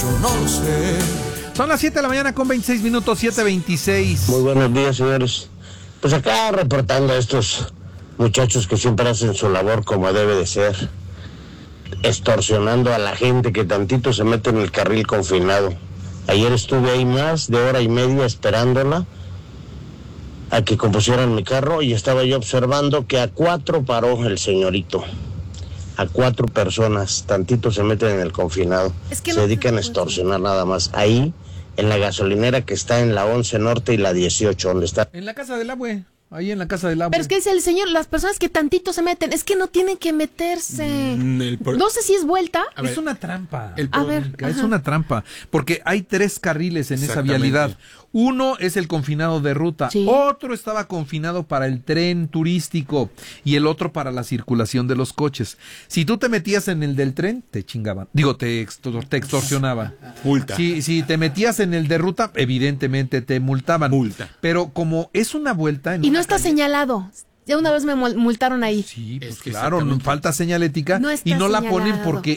yo no lo sé. Son las 7 de la mañana con 26 minutos, 7:26. Muy buenos días, señores. Pues acá reportando a estos muchachos que siempre hacen su labor como debe de ser, extorsionando a la gente que tantito se mete en el carril confinado. Ayer estuve ahí más de hora y media esperándola a que compusieran mi carro y estaba yo observando que a 4 paró el señorito. A 4 personas, tantito se meten en el confinado. Se dedican a extorsionar nada más. Ahí, en la gasolinera que está en la 11 Norte y la 18, donde está. En la casa del abue, ahí en la casa del abue. Pero es que dice el señor, las personas que tantito se meten, es que no tienen que meterse. No sé si es vuelta. Es una trampa. Es una trampa, porque hay 3 carriles en esa vialidad. Uno es el confinado de ruta, sí. Otro estaba confinado para el tren turístico y el otro para la circulación de los coches. Si tú te metías en el del tren, te chingaban. Digo, te extorsionaban. Multa. Si te metías en el de ruta, evidentemente te multaban. Multa. Pero como es una vuelta... Y no está señalado. Ya una vez me multaron ahí. Sí, pues claro, falta señalética y no la ponen porque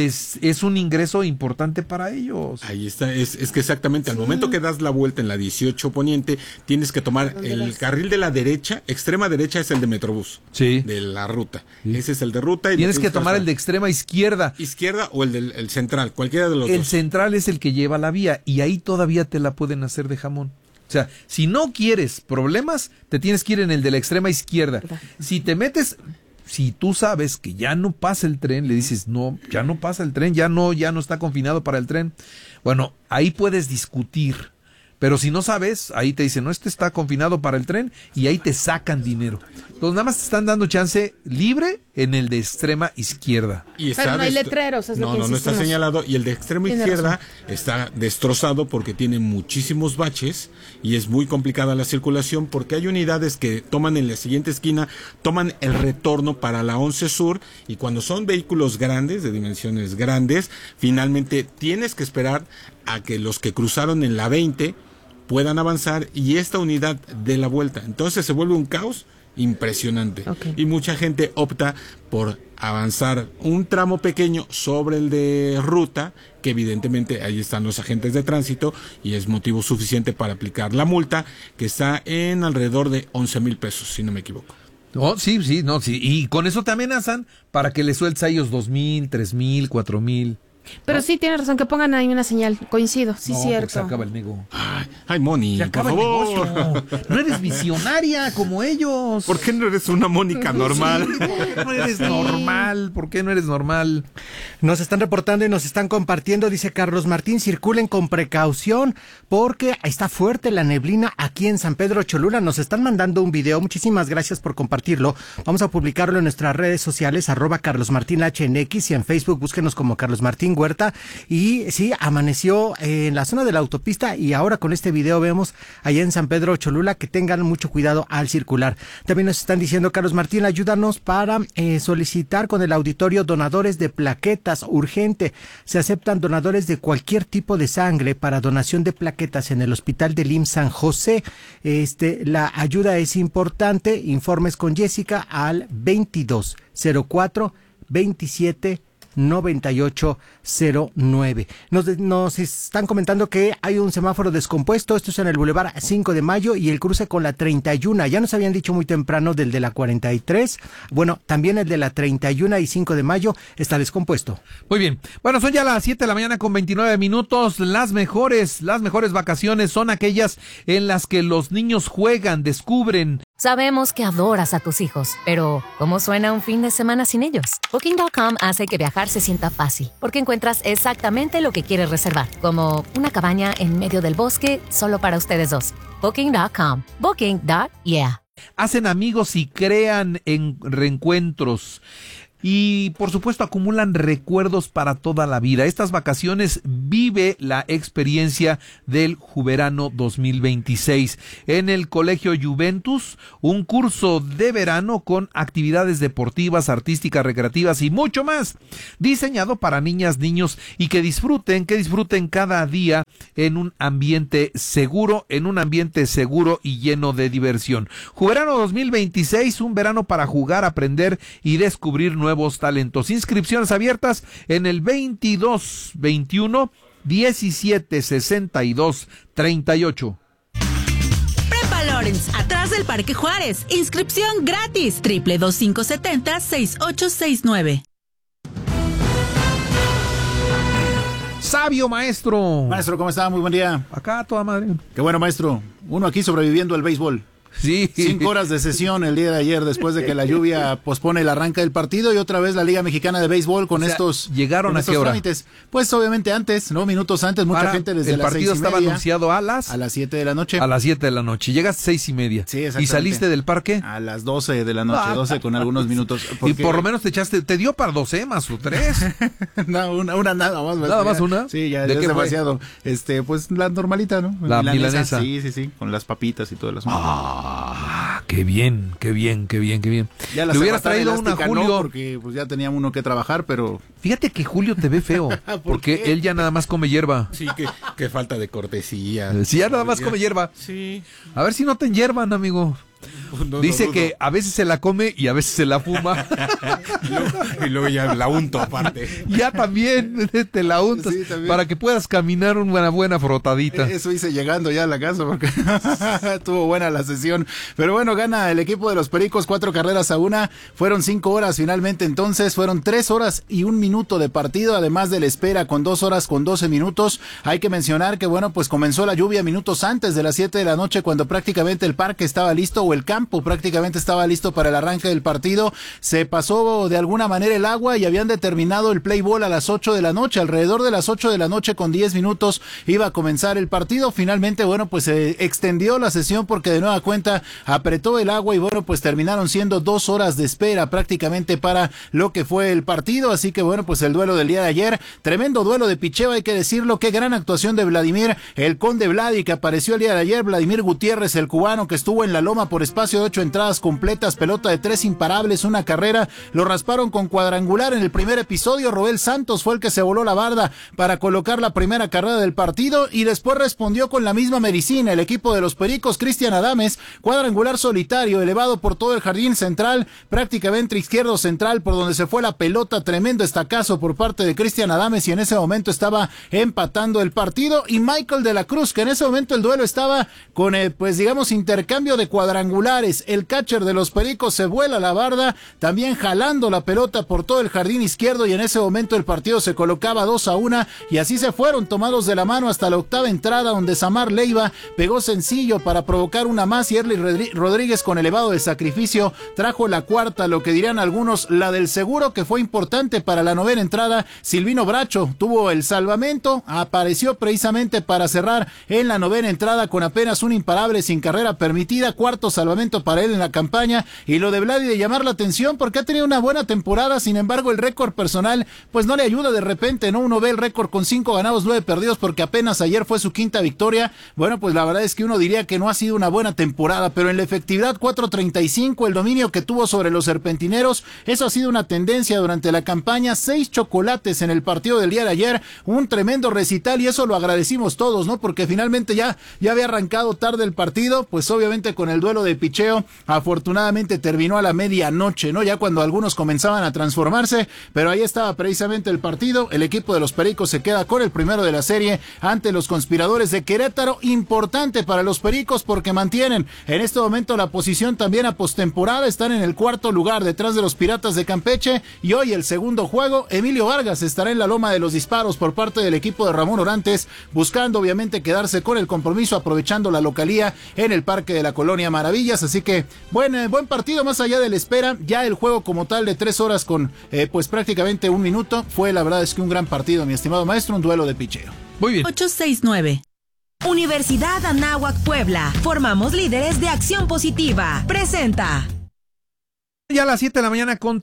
es un ingreso importante para ellos. Ahí está, es que exactamente al momento que das la vuelta en la 18 Poniente, tienes que tomar el carril de la derecha, extrema derecha es el de Metrobús, de la ruta. Sí. Ese es el de ruta. Y tienes que tomar el de extrema izquierda. Izquierda o el central, cualquiera de los dos. El central es el que lleva la vía y ahí todavía te la pueden hacer de jamón. O sea, si no quieres problemas, te tienes que ir en el de la extrema izquierda. Si te metes, si tú sabes que ya no pasa el tren, le dices, no, ya no pasa el tren, ya no está confinado para el tren. Bueno, ahí puedes discutir. Pero si no sabes, ahí te dicen, no, este está confinado para el tren y ahí te sacan dinero. Entonces nada más te están dando chance libre en el de extrema izquierda. Pero no hay letreros, es lo que no está señalado. Y el de extrema izquierda está destrozado porque tiene muchísimos baches y es muy complicada la circulación porque hay unidades que toman en la siguiente esquina, toman el retorno para la 11 Sur y cuando son vehículos grandes, de dimensiones grandes, finalmente tienes que esperar a que los que cruzaron en la 20 puedan avanzar y esta unidad dé la vuelta. Entonces se vuelve un caos impresionante. Y mucha gente opta por avanzar un tramo pequeño sobre el de ruta, que evidentemente ahí están los agentes de tránsito y es motivo suficiente para aplicar la multa, que está en alrededor de 11,000 pesos, si no me equivoco. Oh, sí, y con eso te amenazan para que le sueltes a ellos 2,000, 3,000, 4,000. Pero sí, tienes razón, que pongan ahí una señal, coincido, sí, cierto. Se acaba el nego. Ay, Moni, se acaba por favor. El negocio. No eres visionaria como ellos. ¿Por qué no eres una Mónica normal? No eres normal, ¿por qué no eres normal? Nos están reportando y nos están compartiendo, dice Carlos Martín, circulen con precaución porque está fuerte la neblina aquí en San Pedro Cholula. Nos están mandando un video, muchísimas gracias por compartirlo. Vamos a publicarlo en nuestras redes sociales, @CarlosMartinHNX y en Facebook búsquenos como Carlos Martín Huerta. Y sí, amaneció en la zona de la autopista y ahora con este video vemos allá en San Pedro Cholula que tengan mucho cuidado al circular. También nos están diciendo, Carlos Martín, ayúdanos para solicitar con el auditorio donadores de plaquetas, urgente. Se aceptan donadores de cualquier tipo de sangre para donación de plaquetas en el Hospital del IMSS San José. La ayuda es importante. Informes con Jessica al 2204 27 9809. Nos están comentando que hay un semáforo descompuesto. Esto es en el Boulevard 5 de Mayo y el cruce con la 31. Ya nos habían dicho muy temprano del de la 43. Bueno, también el de la 31 y 5 de Mayo está descompuesto. Muy bien. Bueno, son ya las 7 de la mañana con 29 minutos. Las mejores vacaciones son aquellas en las que los niños juegan, descubren. Sabemos que adoras a tus hijos, pero ¿cómo suena un fin de semana sin ellos? Booking.com hace que viajar se sienta fácil, porque encuentras exactamente lo que quieres reservar, como una cabaña en medio del bosque solo para ustedes dos. Booking.com. Booking.yeah. Hacen amigos y crean en reencuentros. Y, por supuesto, acumulan recuerdos para toda la vida. Estas vacaciones vive la experiencia del Juverano 2026. En el Colegio Juventus, un curso de verano con actividades deportivas, artísticas, recreativas y mucho más. Diseñado para niñas, niños y que disfruten cada día en un ambiente seguro y lleno de diversión. Juverano 2026, un verano para jugar, aprender y descubrir nuevos talentos. Inscripciones abiertas en el 2221 176238. Prepa Lawrence, atrás del Parque Juárez. Inscripción gratis. 222-570-6869. Sabio maestro. Maestro, ¿cómo está? Muy buen día. Acá toda madre. Qué bueno, maestro. Uno aquí sobreviviendo al béisbol. Sí. 5 horas de sesión el día de ayer después de que la lluvia pospone el arranque del partido y otra vez la Liga Mexicana de Béisbol con ¿Llegaron con a qué hora? Trámites. Pues obviamente antes, ¿no? Minutos antes, mucha gente desde las 6:30. El partido estaba anunciado a las 7 de la noche. A las 7 de la noche. Llegaste 6:30. Sí, exactamente. ¿Y saliste del parque? A las 12 de la noche, 12 con algunos minutos. Y por lo menos te dio para 2 más o 3. No, una nada más. ¿Nada más una? Sí, ya ¿De es qué demasiado. Pues la normalita, ¿no? La milanesa. Sí, con las papitas y todo el asunto. Qué bien. Ya le hubieras traído una Julio. No, porque pues ya tenía uno que trabajar, pero... Fíjate que Julio te ve feo, porque él ya nada más come hierba. Sí, que falta de cortesía. Sí, ya nada más come hierba. Sí. A ver si no te enhierban, amigo. Dice que a veces se la come y a veces se la fuma. y luego ya la unto aparte. Ya también te la untas, sí, para que puedas caminar una buena frotadita. Eso hice llegando ya a la casa porque estuvo buena la sesión. Pero bueno, gana el equipo de los Pericos 4-1. Fueron 5 horas finalmente, entonces fueron 3 horas y 1 minuto de partido, además de la espera con 2 horas con 12 minutos. Hay que mencionar que bueno, pues comenzó la lluvia minutos antes de las 7 de la noche cuando prácticamente el parque estaba listo o el campo prácticamente estaba listo para el arranque del partido. Se pasó de alguna manera el agua y habían determinado el play ball a las 8 de la noche. Alrededor de las 8 de la noche con 10 minutos iba a comenzar el partido. Finalmente, bueno, pues se extendió la sesión porque de nueva cuenta apretó el agua y bueno, pues terminaron siendo 2 horas de espera prácticamente para lo que fue el partido. Así que bueno, pues el duelo del día de ayer, tremendo duelo de picheo, hay que decirlo. Qué gran actuación de Vladimir, el Conde Vladi, que apareció el día de ayer. Vladimir Gutiérrez, el cubano, que estuvo en la loma por espacio de 8 entradas completas, pelota de 3 imparables, una carrera, lo rasparon con cuadrangular en el primer episodio. Roel Santos fue el que se voló la barda para colocar la primera carrera del partido y después respondió con la misma medicina el equipo de los Pericos. Cristian Adames, cuadrangular solitario, elevado por todo el jardín central, prácticamente izquierdo central, por donde se fue la pelota. Tremendo estacazo por parte de Cristian Adames y en ese momento estaba empatando el partido. Y Michael de la Cruz, que en ese momento el duelo estaba con pues digamos intercambio de cuadrangulares. El catcher de los Pericos se vuela la barda, también jalando la pelota por todo el jardín izquierdo y en ese momento el partido se colocaba 2-1 y así se fueron tomados de la mano hasta la octava entrada donde Samar Leiva pegó sencillo para provocar una más y Erly Rodríguez con elevado de sacrificio trajo la cuarta, lo que dirían algunos la del seguro, que fue importante para la novena entrada. Silvino Bracho tuvo el salvamento, apareció precisamente para cerrar en la novena entrada con apenas un imparable sin carrera permitida, cuarto salvamento para él en la campaña. Y lo de Vladi de llamar la atención porque ha tenido una buena temporada, sin embargo el récord personal pues no le ayuda de repente, ¿no? Uno ve el récord con 5 ganados, 9 perdidos porque apenas ayer fue su quinta victoria. Bueno, pues la verdad es que uno diría que no ha sido una buena temporada, pero en la efectividad 4.35, el dominio que tuvo sobre los serpentineros, eso ha sido una tendencia durante la campaña. 6 chocolates en el partido del día de ayer, un tremendo recital y eso lo agradecimos todos, ¿no? Porque finalmente ya había arrancado tarde el partido, pues obviamente con el duelo de picheo, afortunadamente terminó a la medianoche, ¿no? Ya cuando algunos comenzaban a transformarse, pero ahí estaba precisamente el partido. El equipo de los Pericos se queda con el primero de la serie ante los Conspiradores de Querétaro. Importante para los Pericos porque mantienen en este momento la posición también a postemporada, están en el 4º lugar detrás de los Piratas de Campeche y hoy el segundo juego, Emilio Vargas estará en la loma de los disparos por parte del equipo de Ramón Orantes, buscando obviamente quedarse con el compromiso, aprovechando la localía en el Parque de la Colonia Maravillas. Así que buen partido más allá de la espera. Ya el juego como tal de 3 horas con pues prácticamente 1 minuto fue, la verdad es que un gran partido, mi estimado maestro, un duelo de picheo. Muy bien. 869. Universidad Anáhuac Puebla. Formamos líderes de acción positiva. Presenta. Ya a las 7 de la mañana con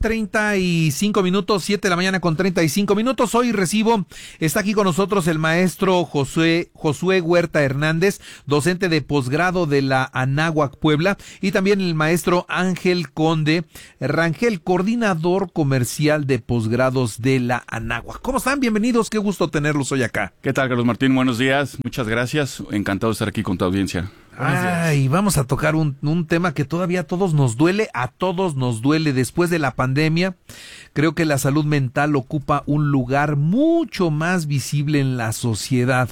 35 minutos, 7 de la mañana con 35 minutos. Hoy está aquí con nosotros el maestro Josué Huerta Hernández, docente de posgrado de la Anáhuac Puebla, y también el maestro Ángel Conde Rangel, coordinador comercial de posgrados de la Anáhuac. ¿Cómo están? Bienvenidos, qué gusto tenerlos hoy acá. ¿Qué tal, Carlos Martín? Buenos días, muchas gracias, encantado de estar aquí con tu audiencia. Ay, vamos a tocar un tema que todavía a todos nos duele, después de la pandemia. Creo que la salud mental ocupa un lugar mucho más visible en la sociedad.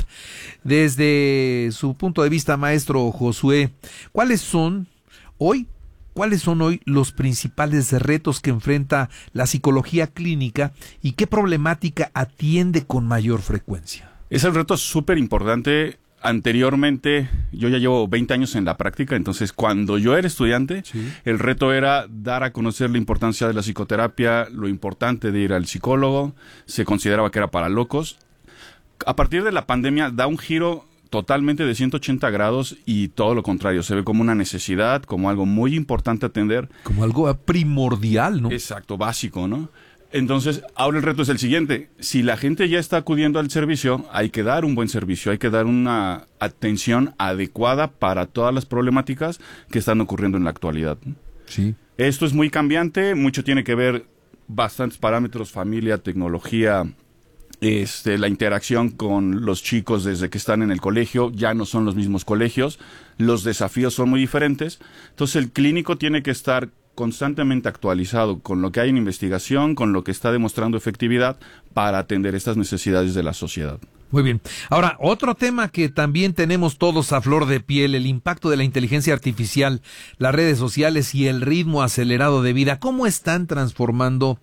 Desde su punto de vista, maestro Josué, ¿cuáles son hoy los principales retos que enfrenta la psicología clínica y qué problemática atiende con mayor frecuencia? Es el reto súper importante. Anteriormente, yo ya llevo 20 años en la práctica, entonces cuando yo era estudiante, el reto era dar a conocer la importancia de la psicoterapia, lo importante de ir al psicólogo, se consideraba que era para locos. A partir de la pandemia da un giro totalmente de 180 grados y todo lo contrario, se ve como una necesidad, como algo muy importante atender. Como algo primordial, ¿no? Exacto, básico, ¿no? Entonces, ahora el reto es el siguiente. Si la gente ya está acudiendo al servicio, hay que dar un buen servicio, hay que dar una atención adecuada para todas las problemáticas que están ocurriendo en la actualidad. Sí. Esto es muy cambiante, mucho tiene que ver bastantes parámetros, familia, tecnología, la interacción con los chicos desde que están en el colegio, ya no son los mismos colegios, los desafíos son muy diferentes. Entonces, el clínico tiene que estar constantemente actualizado con lo que hay en investigación, con lo que está demostrando efectividad para atender estas necesidades de la sociedad. Muy bien. Ahora, otro tema que también tenemos todos a flor de piel, el impacto de la inteligencia artificial, las redes sociales y el ritmo acelerado de vida. ¿Cómo están transformando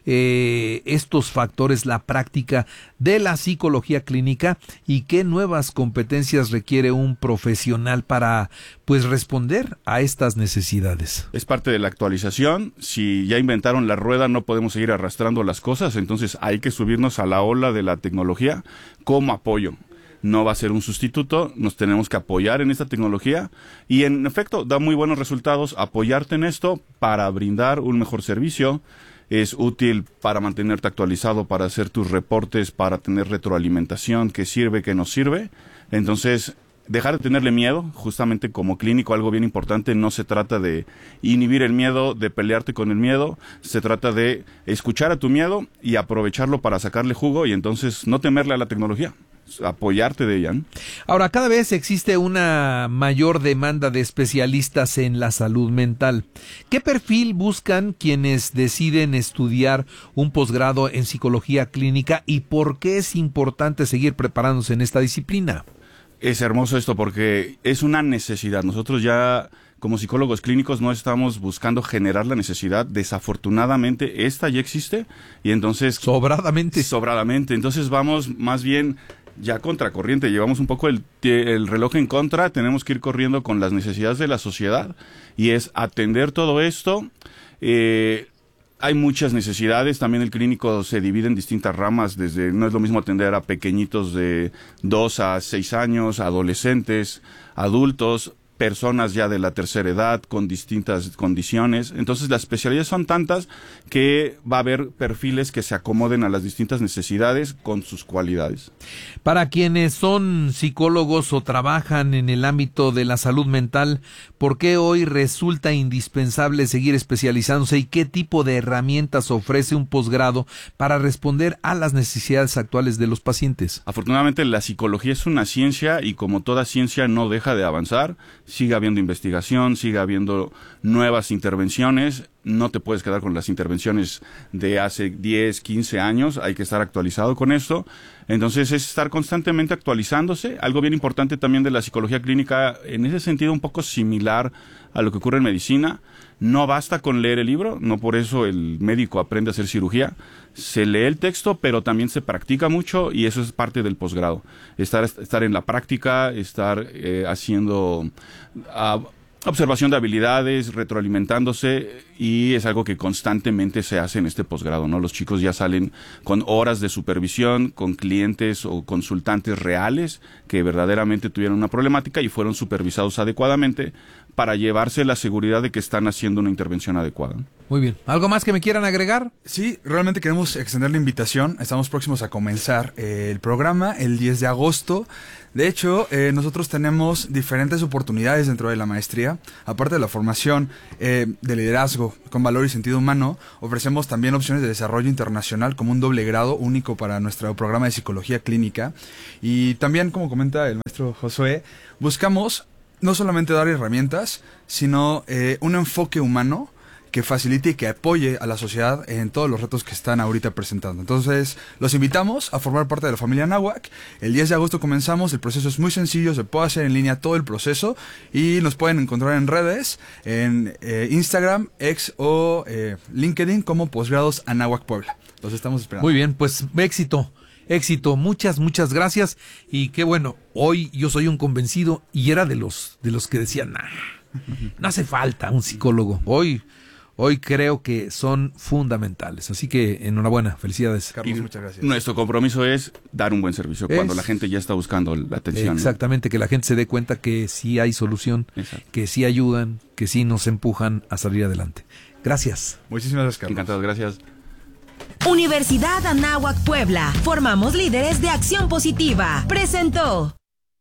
estos factores la práctica de la psicología clínica y qué nuevas competencias requiere un profesional para, pues, responder a estas necesidades? Es parte de la actualización. Si ya inventaron la rueda, no podemos seguir arrastrando las cosas, entonces hay que subirnos a la ola de la tecnología como apoyo. No va a ser un sustituto, nos tenemos que apoyar en esta tecnología y en efecto da muy buenos resultados apoyarte en esto para brindar un mejor servicio. Es útil para mantenerte actualizado, para hacer tus reportes, para tener retroalimentación, qué sirve, qué no sirve. Entonces, dejar de tenerle miedo, justamente como clínico, algo bien importante, no se trata de inhibir el miedo, de pelearte con el miedo, se trata de escuchar a tu miedo y aprovecharlo para sacarle jugo y entonces no temerle a la tecnología, apoyarte de ella, ¿no? Ahora, cada vez existe una mayor demanda de especialistas en la salud mental. ¿Qué perfil buscan quienes deciden estudiar un posgrado en psicología clínica y por qué es importante seguir preparándose en esta disciplina? Es hermoso esto porque es una necesidad. Nosotros ya como psicólogos clínicos no estamos buscando generar la necesidad. Desafortunadamente esta ya existe y entonces... Sobradamente. Entonces vamos más bien ya contracorriente. Llevamos un poco el reloj en contra. Tenemos que ir corriendo con las necesidades de la sociedad y es atender todo esto. Hay muchas necesidades, también el clínico se divide en distintas ramas, no es lo mismo atender a pequeñitos de 2 a 6 años, adolescentes, adultos, personas ya de la tercera edad con distintas condiciones. Entonces las especialidades son tantas que va a haber perfiles que se acomoden a las distintas necesidades con sus cualidades. Para quienes son psicólogos o trabajan en el ámbito de la salud mental, ¿por qué hoy resulta indispensable seguir especializándose y qué tipo de herramientas ofrece un posgrado para responder a las necesidades actuales de los pacientes? Afortunadamente la psicología es una ciencia y como toda ciencia no deja de avanzar. Sigue habiendo investigación, sigue habiendo nuevas intervenciones. No te puedes quedar con las intervenciones de hace 10, 15 años. Hay que estar actualizado con esto. Entonces es estar constantemente actualizándose. Algo bien importante también de la psicología clínica, en ese sentido un poco similar a lo que ocurre en medicina. No basta con leer el libro, no por eso el médico aprende a hacer cirugía. Se lee el texto, pero también se practica mucho y eso es parte del posgrado. Estar en la práctica, estar haciendo observación de habilidades, retroalimentándose, y es algo que constantemente se hace en este posgrado, ¿no? Los chicos ya salen con horas de supervisión, con clientes o consultantes reales que verdaderamente tuvieron una problemática y fueron supervisados adecuadamente para llevarse la seguridad de que están haciendo una intervención adecuada. Muy bien. ¿Algo más que me quieran agregar? Sí, realmente queremos extender la invitación. Estamos próximos a comenzar el programa el 10 de agosto. De hecho, nosotros tenemos diferentes oportunidades dentro de la maestría. Aparte de la formación de liderazgo con valor y sentido humano, ofrecemos también opciones de desarrollo internacional como un doble grado único para nuestro programa de psicología clínica. Y también, como comenta el maestro Josué, buscamos no solamente dar herramientas, sino un enfoque humano que facilite y que apoye a la sociedad en todos los retos que están ahorita presentando. Entonces, los invitamos a formar parte de la familia Anáhuac. El 10 de agosto comenzamos, el proceso es muy sencillo, se puede hacer en línea todo el proceso y nos pueden encontrar en redes, en Instagram, X o LinkedIn como Posgrados Anáhuac Puebla. Los estamos esperando. Muy bien, pues éxito, muchas gracias y qué bueno, hoy yo soy un convencido y era de los que decían, no hace falta un psicólogo, Hoy creo que son fundamentales. Así que enhorabuena, felicidades. Carlos, muchas gracias. Nuestro compromiso es dar un buen servicio cuando la gente ya está buscando la atención. Exactamente, ¿no? Que la gente se dé cuenta que sí hay solución, Exacto. que sí ayudan, que sí nos empujan a salir adelante. Gracias. Muchísimas gracias, Carlos. Encantado, gracias. Universidad Anáhuac Puebla. Formamos líderes de acción positiva. Presentó.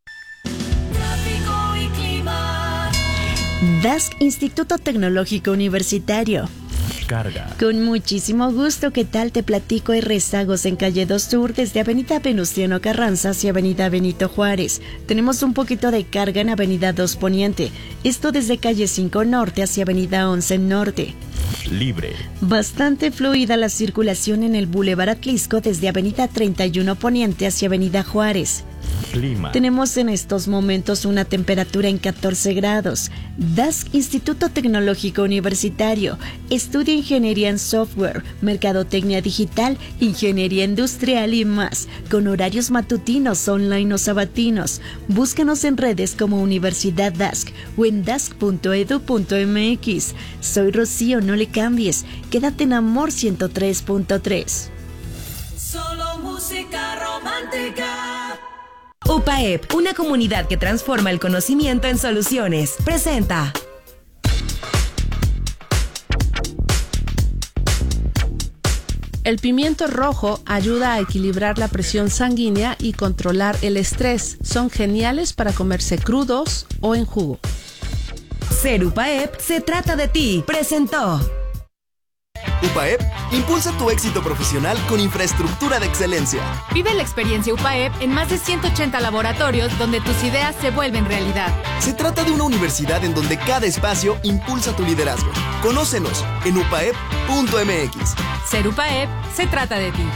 DASC, Instituto Tecnológico Universitario. Carga. Con muchísimo gusto, ¿qué tal? Te platico, hay rezagos en calle 2 Sur, desde avenida Venustiano Carranza hacia avenida Benito Juárez. Tenemos un poquito de carga en avenida 2 Poniente. Esto desde calle 5 Norte hacia avenida 11 Norte. Libre. Bastante fluida la circulación en el Boulevard Atlisco desde avenida 31 Poniente hacia avenida Juárez. Clima. Tenemos en estos momentos una temperatura en 14 grados. DASC, Instituto Tecnológico Universitario. Estudia Ingeniería en Software, Mercadotecnia Digital, Ingeniería Industrial y más, con horarios matutinos, online o sabatinos. Búscanos en redes como Universidad DASC o en dasc.edu.mx. Soy Rocío, no le cambies. Quédate en Amor 103.3. Solo música romántica. UPAEP, una comunidad que transforma el conocimiento en soluciones. Presenta. El pimiento rojo ayuda a equilibrar la presión sanguínea y controlar el estrés. Son geniales para comerse crudos o en jugo. Ser UPAEP se trata de ti. Presentó. UPAEP impulsa tu éxito profesional con infraestructura de excelencia. Vive la experiencia UPAEP en más de 180 laboratorios donde tus ideas se vuelven realidad. Se trata de una universidad en donde cada espacio impulsa tu liderazgo. Conócenos en upaep.mx. Ser UPAEP se trata de ti.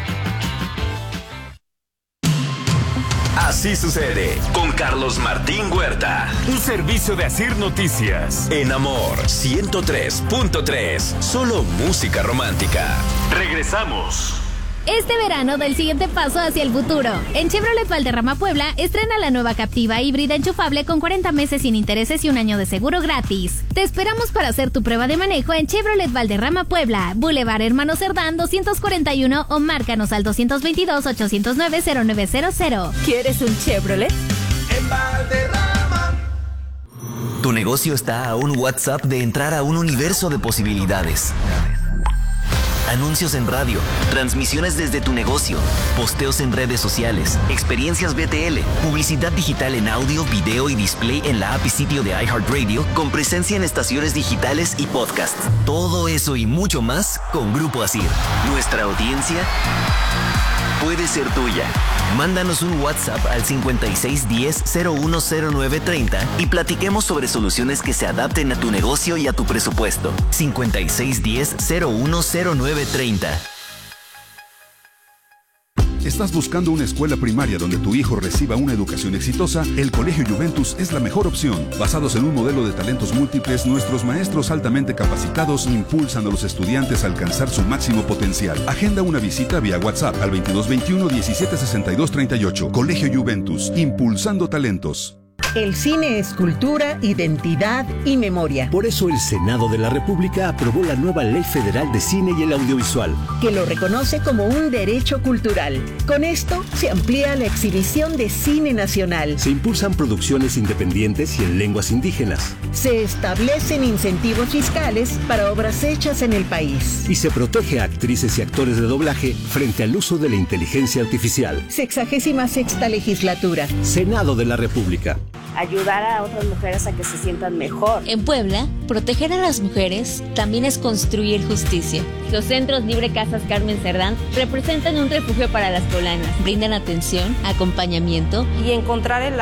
Así sucede con Carlos Martín Huerta. Un servicio de Asir Noticias. En Amor 103.3. Solo música romántica. Regresamos. Este verano da el siguiente paso hacia el futuro. En Chevrolet Valderrama Puebla estrena la nueva Captiva híbrida enchufable con 40 meses sin intereses y un año de seguro gratis. Te esperamos para hacer tu prueba de manejo en Chevrolet Valderrama Puebla, Boulevard Hermano Cerdán 241 o márcanos al 222-809-0900. ¿Quieres un Chevrolet? En Valderrama. Tu negocio está a un WhatsApp de entrar a un universo de posibilidades. Anuncios en radio, transmisiones desde tu negocio, posteos en redes sociales, experiencias BTL, publicidad digital en audio, video y display en la app y sitio de iHeartRadio, con presencia en estaciones digitales y podcasts. Todo eso y mucho más con Grupo Asir. Nuestra audiencia puede ser tuya. Mándanos un WhatsApp al 5610-010930 y platiquemos sobre soluciones que se adapten a tu negocio y a tu presupuesto. 5610-010930. ¿Estás buscando una escuela primaria donde tu hijo reciba una educación exitosa? El Colegio Juventus es la mejor opción. Basados en un modelo de talentos múltiples, nuestros maestros altamente capacitados impulsan a los estudiantes a alcanzar su máximo potencial. Agenda una visita vía WhatsApp al 2221-176238. Colegio Juventus, impulsando talentos. El cine es cultura, identidad y memoria. Por eso el Senado de la República aprobó la nueva Ley Federal de Cine y el Audiovisual, que lo reconoce como un derecho cultural. Con esto se amplía la exhibición de cine nacional. Se impulsan producciones independientes y en lenguas indígenas. Se establecen incentivos fiscales para obras hechas en el país. Y se protege a actrices y actores de doblaje frente al uso de la inteligencia artificial. 66ª legislatura. Senado de la República. Ayudar a otras mujeres a que se sientan mejor. En Puebla, proteger a las mujeres también es construir justicia. Los centros Libre Casas Carmen Cerdán representan un refugio para las poblanas. Brindan atención, acompañamiento y encontrar el